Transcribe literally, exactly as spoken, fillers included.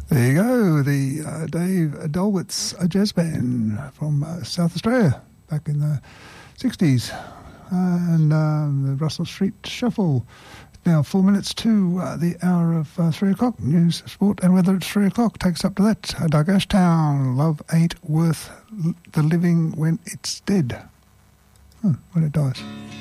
There you go, the uh, Dave Dolwitz uh, Jazz Band from uh, South Australia back in the sixties. And um, the Russell Street Shuffle. Now four minutes to uh, the hour of uh, three o'clock. News, sport and weather at three o'clock takes up to that. Uh, Doug Ashtown, Love Ain't Worth the Living When It's Dead. Hmm, when it dies.